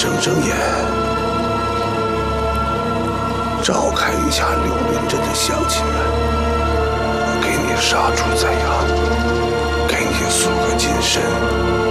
睁睁眼，召开一下柳林镇的乡亲们，我给你杀猪宰羊，给你塑个金身。